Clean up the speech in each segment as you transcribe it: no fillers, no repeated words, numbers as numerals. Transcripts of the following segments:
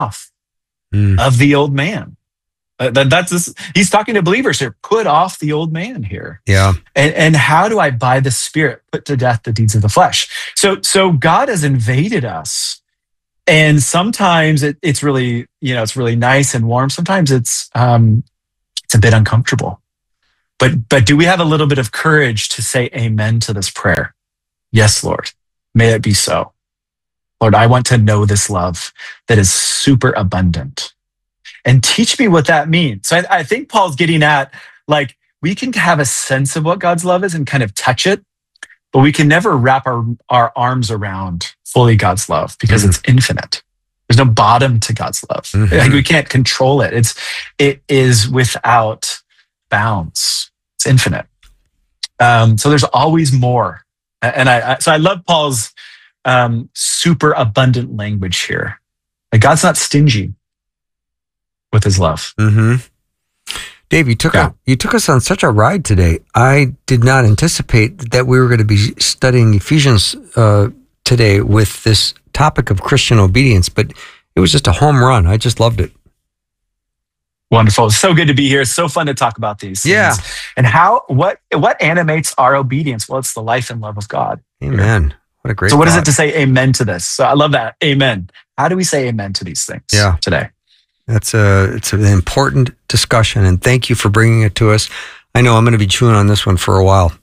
off of the old man. He's talking to believers here. Put off the old man here. Yeah. And how do I, by the Spirit, put to death the deeds of the flesh? So God has invaded us. And sometimes it's really, it's really nice and warm. Sometimes it's a bit uncomfortable. But do we have a little bit of courage to say amen to this prayer? Yes, Lord, may it be so. Lord, I want to know this love that is super abundant. And teach me what that means. So I think Paul's getting at, like, we can have a sense of what God's love is and kind of touch it, but we can never wrap our arms around fully God's love because it's infinite. There's no bottom to God's love. Like, we can't control it. It is without bounds. It's infinite. So there's always more. And I love Paul's super abundant language here. Like, God's not stingy with his love. Dave, you took us on such a ride today. I did not anticipate that we were going to be studying Ephesians today with this topic of Christian obedience, but it was just a home run. I just loved it. Wonderful. It's so good to be here. It's so fun to talk about these things. Yeah. And what animates our obedience? Well, it's the life and love of God. Amen. What a great So what thought. is it to say amen to this? So I love that. Amen. How do we say amen to these things today? It's an important discussion, and thank you for bringing it to us. I know I'm going to be chewing on this one for a while.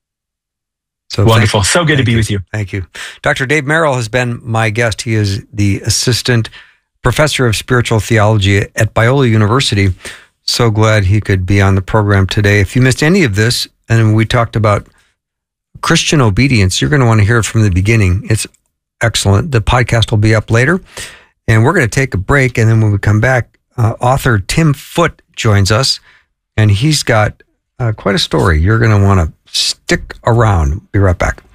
So wonderful. So good to be with you. Thank you. Dr. Dave Merrill has been my guest. He is the assistant professor of spiritual theology at Biola University. So glad he could be on the program today. If you missed any of this, and we talked about Christian obedience, you're going to want to hear it from the beginning. It's excellent. The podcast will be up later. And we're going to take a break, and then when we come back, author Tim Foote joins us, and he's got quite a story. You're going to want to stick around. Be right back.